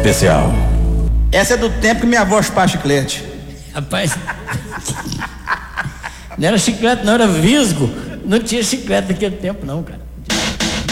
especial. Essa é do tempo que minha avó chupava chiclete. Rapaz, não era chiclete, não, era visgo. Não tinha chiclete naquele tempo, não, cara.